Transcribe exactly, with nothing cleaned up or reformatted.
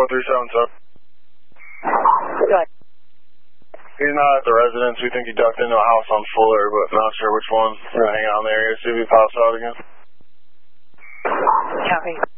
three seven seven. Go ahead. He's not at the residence. We think he ducked into a house on Fuller, but not sure which one. We're going to hang out in the area, see if he pops out again. Copy.